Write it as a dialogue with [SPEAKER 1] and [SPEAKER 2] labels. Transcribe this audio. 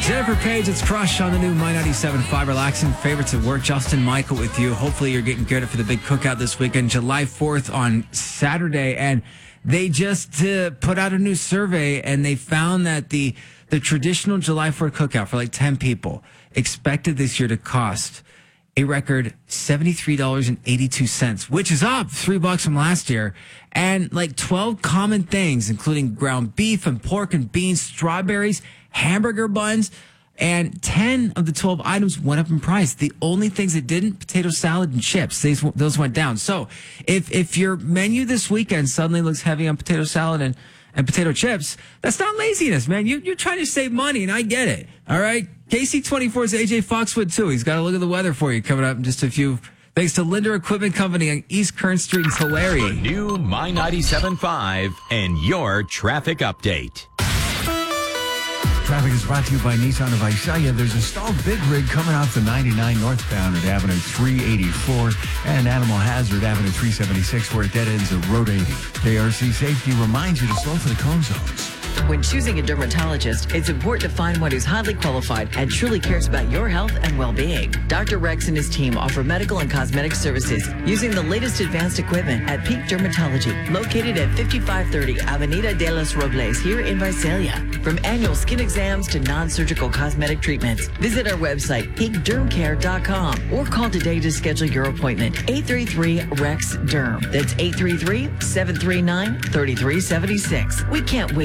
[SPEAKER 1] Jennifer Page, it's Crush on the new My 97.5 Relaxing Favorites at Work. Justin Michael with you. Hopefully you're getting geared up for the big cookout this weekend, July 4th on Saturday. And they just put out a new survey, and they found that the traditional July 4th cookout for like 10 people expected this year to cost a record $73.82, which is up $3 from last year. And like 12 common things, including ground beef and pork and beans, strawberries, hamburger buns, and 10 of the 12 items went up in price. The only things that didn't, potato salad and chips, those went down. So if your menu this weekend suddenly looks heavy on potato salad and potato chips, that's not laziness, man. You're trying to save money, and I get it. All right? KC24's AJ Foxwood, too. He's got a look at the weather for you coming up in just a few. Thanks to Linder Equipment Company on East Kern Street in Tulare.
[SPEAKER 2] The new My 97.5 and your traffic update.
[SPEAKER 3] Traffic is brought to you by Nissan of Visalia. There's a stalled big rig coming off the 99 northbound at Avenue 384 and Animal Hazard Avenue 376 where it dead ends at Road 80. KRC Safety reminds you to slow for the cone zones.
[SPEAKER 4] When choosing a dermatologist, it's important to find one who's highly qualified and truly cares about your health and well-being. Dr. Rex and his team offer medical and cosmetic services using the latest advanced equipment at Peak Dermatology, located at 5530 Avenida de los Robles here in Visalia. From annual skin exams to non-surgical cosmetic treatments, visit our website, peakdermcare.com, or call today to schedule your appointment, 833-REX-DERM. That's 833-739-3376. We can't wait